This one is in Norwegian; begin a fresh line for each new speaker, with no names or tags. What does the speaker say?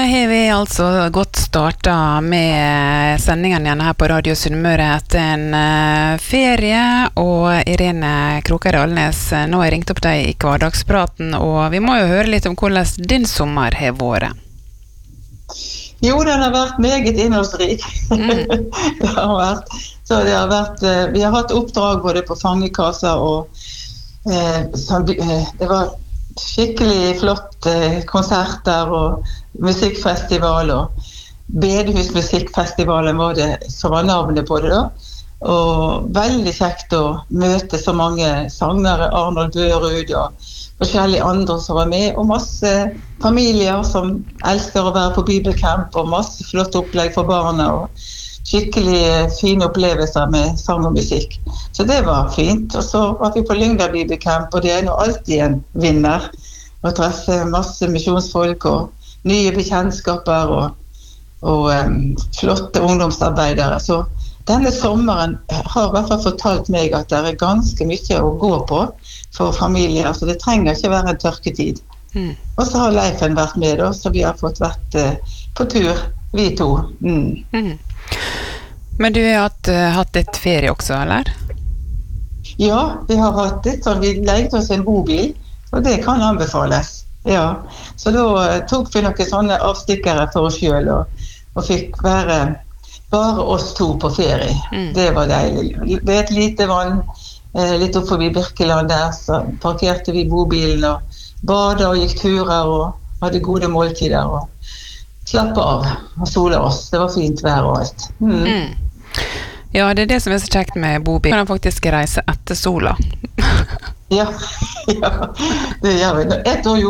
har vi altså godt startet med sendingen igjen her på Radio Sunnmøre etter en ferie, og Irene Kroker Alnes, nå har jeg ringt opp deg i hverdagspraten, og vi må jo høre litt om hvordan din sommer har vært.
Jo, den har vært meget innholdsrik. Det har vært, vi har hatt oppdrag både på fangekasser og det var skikkelig flott konserter og musikkfestival, og Bedehusmusikkfestivalen var det som var navnet på det da. Og veldig kjekt å møte så mange sangere, Arnold Børud og forskjellige andre som var med, og masse familier som elsker å være på bibelcamp, og masse flott opplegg for barna, og skikkelig fine opplevelser med sang og musikk. Så det var fint. Og så var vi på Lyngdal bibelcamp, og det er nå alltid en vinner. Å treffe masse misjonsfolk og nye bekjentskaper og flotte ungdomsarbeidere. Så denne sommeren har i hvert fall fortalt meg at det er ganske mye å gå på for familier, så det trenger ikke være en tørketid. Og så har Leifen vært med, så vi har fått vært på tur, vi to.
Men du har hatt et ferie også, eller?
Ja, vi har hatt det, så vi leide oss en bobil, og det kan anbefales. Ja, så da tok vi noen sånne avstikkere for oss selv, og fikk være bare oss to på ferie. Det var deilig. Ved et lite vann, litt opp forbi Birkeland der, så parkerte vi bobilen og badet og gikk turer og hadde gode måltider og slappe av og sole oss. Det var fint vær og alt.
Ja, det er det som er så kjekt med bobil. Man kan faktisk reise etter sola.
Ja, det gjør vi. Et år